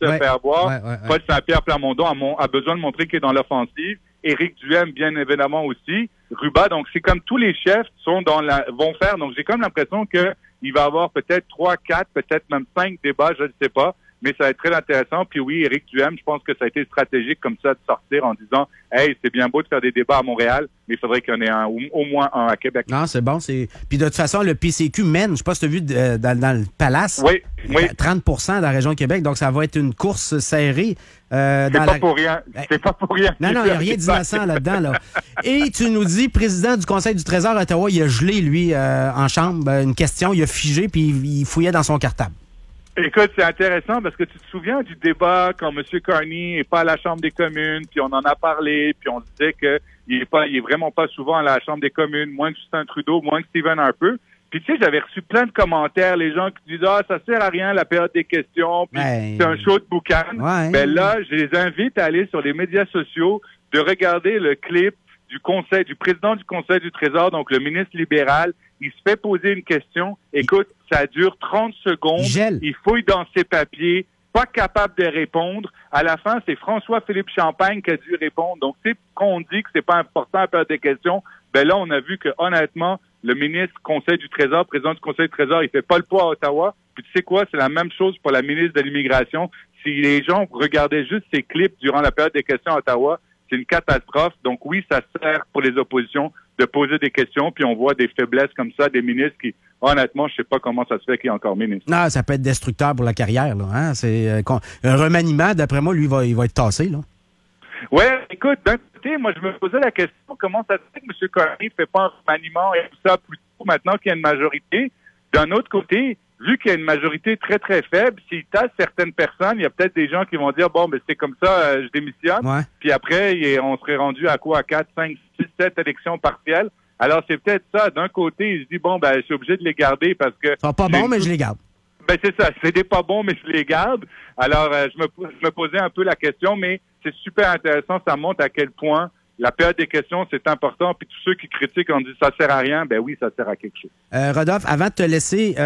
se faire voir. Paul Saint-Pierre Plamondon a besoin de montrer qu'il est dans l'offensive. Éric Duhaime, bien évidemment aussi. Ruba, donc c'est comme tous les chefs vont faire. Donc j'ai comme l'impression que il va y avoir peut-être 3, 4, peut-être même 5 débats, je ne sais pas. Mais ça va être très intéressant. Puis oui, Éric Duhaime, je pense que ça a été stratégique comme ça de sortir en disant « Hey, c'est bien beau de faire des débats à Montréal, mais il faudrait qu'il y en ait au moins un à Québec. » Non, c'est bon. Puis de toute façon, le PCQ mène, je sais pas si tu as vu dans le Palace, oui. 30% de la région de Québec. Donc, ça va être une course serrée. C'est pas pour rien. C'est pas pour rien. Non, il n'y a rien d'innocent là-dedans. Là. Et tu nous dis, président du Conseil du Trésor à Ottawa, il a gelé, lui, en chambre, une question, il a figé, puis il fouillait dans son cartable. Écoute, c'est intéressant parce que tu te souviens du débat quand M. Carney est pas à la Chambre des communes, puis on en a parlé, puis on disait que il est vraiment pas souvent à la Chambre des communes, moins que Justin Trudeau, moins que Stephen Harper. Puis tu sais, j'avais reçu plein de commentaires, les gens qui disent « Ah, ça sert à rien, la période des questions, puis c'est un show de boucan. » Ben là, je les invite à aller sur les médias sociaux, de regarder le clip du président du Conseil du Trésor, donc le ministre libéral. Il se fait poser une question. Écoute, ça dure 30 secondes. Il fouille dans ses papiers, pas capable de répondre. À la fin, c'est François-Philippe Champagne qui a dû répondre. Donc, c'est qu'on dit que c'est pas important à faire des questions. Ben là, on a vu que, honnêtement, le ministre Conseil du Trésor, président du Conseil du Trésor, il fait pas le poids à Ottawa. Puis tu sais quoi? C'est la même chose pour la ministre de l'Immigration. Si les gens regardaient juste ces clips durant la période des questions à Ottawa, c'est une catastrophe. Donc oui, ça sert pour les oppositions de poser des questions, puis on voit des faiblesses comme ça, des ministres qui, honnêtement, je sais pas comment ça se fait qu'il est encore ministre. Non, ça peut être destructeur pour la carrière, là. Hein? C'est un remaniement, d'après moi, lui, il va être tassé, là. Ouais, écoute, d'un côté, moi, je me posais la question, comment ça se fait que M. Carney fait pas un remaniement et tout ça plus tôt maintenant qu'il y a une majorité? D'un autre côté, vu qu'il y a une majorité très, très faible, s'il tasse certaines personnes, il y a peut-être des gens qui vont dire, bon, ben c'est comme ça, je démissionne. Ouais. Puis après, on serait rendu à quoi? À 4, 5, 6, 7 élections partielles. Alors, c'est peut-être ça. D'un côté, il se dit, bon, ben je suis obligé de les garder parce que... Ils sont pas bons, mais je les garde. Ben c'est ça. C'est des pas bons, mais je les garde. Alors, je me posais un peu la question, mais c'est super intéressant. Ça montre à quel point la période des questions, c'est important. Puis tous ceux qui critiquent en disant ça sert à rien, ben oui, ça sert à quelque chose. Rodolphe, avant de te laisser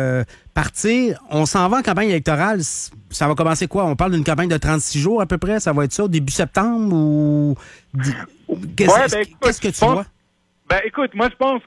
partir, on s'en va en campagne électorale. Ça va commencer quoi? On parle d'une campagne de 36 jours à peu près. Ça va être ça, début septembre ou... Qu'est-ce que tu vois? Ben écoute, moi je pense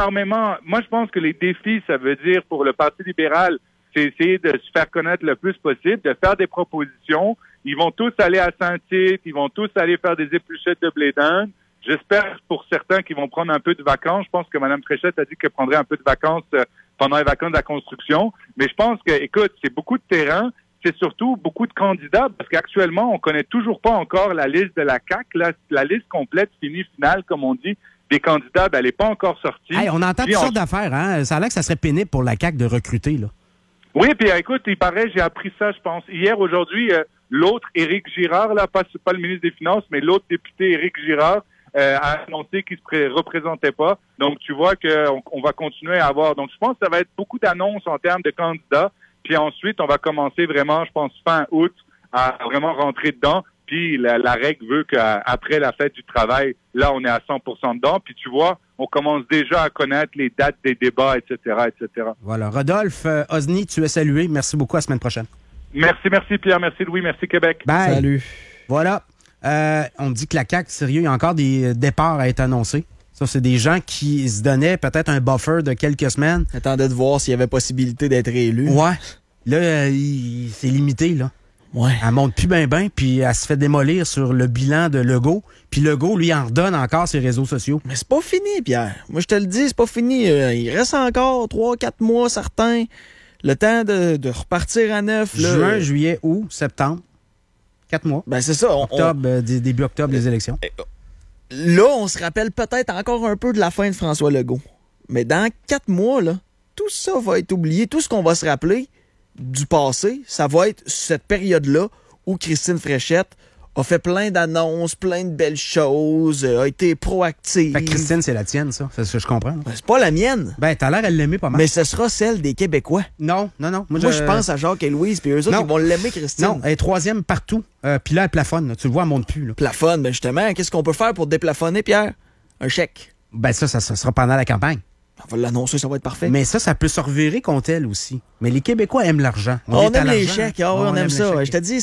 que les défis, ça veut dire pour le Parti libéral, c'est essayer de se faire connaître le plus possible, de faire des propositions. Ils vont tous aller à Saint-Tite, ils vont tous aller faire des épluchettes de blé d'Inde. J'espère pour certains qu'ils vont prendre un peu de vacances. Je pense que Mme Fréchette a dit qu'elle prendrait un peu de vacances pendant les vacances de la construction. Mais je pense que, écoute, c'est beaucoup de terrain. C'est surtout beaucoup de candidats parce qu'actuellement, on connaît toujours pas encore la liste de la CAQ, la liste complète, finale, comme on dit, des candidats, ben, elle n'est pas encore sortie. Hey, on entend toutes sortes d'affaires, hein? Ça a l'air que ça serait pénible pour la CAQ de recruter, là. Oui, puis écoute, il paraît, j'ai appris ça, je pense. Hier, aujourd'hui, l'autre, Éric Girard, là, pas le ministre des Finances, mais l'autre député, Éric Girard, a annoncé qu'il se représentait pas. Donc, tu vois qu'on va continuer à avoir. Donc, je pense que ça va être beaucoup d'annonces en termes de candidats. Puis ensuite, on va commencer vraiment, je pense, fin août, à vraiment rentrer dedans. Puis la règle veut qu'après la fête du travail, là, on est à 100% dedans. Puis tu vois, on commence déjà à connaître les dates des débats, etc., etc. Voilà. Rodolphe Osny, tu es salué. Merci beaucoup. À la semaine prochaine. Merci Pierre. Merci Louis. Merci Québec. Bye. Salut. Voilà. On dit que la CAQ, sérieux, il y a encore des départs à être annoncés. Ça, c'est des gens qui se donnaient peut-être un buffer de quelques semaines. Attendaient de voir s'il y avait possibilité d'être réélu. Ouais. Là, c'est limité, là. Ouais. Elle monte plus ben, puis elle se fait démolir sur le bilan de Legault. Puis Legault, lui, en redonne encore ses réseaux sociaux. Mais c'est pas fini, Pierre. Moi, je te le dis, c'est pas fini. Il reste encore 3-4 mois, certains. Le temps de repartir à neuf. Là. Juin, juillet, août, septembre. 4 mois. Ben, c'est ça. Début octobre, les élections. Là, on se rappelle peut-être encore un peu de la fin de François Legault. Mais dans 4 mois, là, tout ça va être oublié. Tout ce qu'on va se rappeler du passé, ça va être cette période-là où Christine Fréchette a fait plein d'annonces, plein de belles choses, a été proactive. Fait que Christine, c'est la tienne, ça. C'est ce que je comprends. Ben, c'est pas la mienne. Ben, t'as l'air à l'aimer pas mal. Mais ce sera celle des Québécois. Non. Moi, je pense à Jacques et Louise, puis eux autres, ils vont l'aimer, Christine. Non, elle est 3e partout. Puis là, elle plafonne. Là. Tu le vois, elle monte plus. Là. Plafonne, ben justement. Qu'est-ce qu'on peut faire pour déplafonner, Pierre? Un chèque. Ben ça sera pendant la campagne. On va l'annoncer, ça va être parfait. Mais ça peut se revirer contre elle aussi. Mais les Québécois aiment l'argent. On aime les chèques, on aime ça. Je te dis,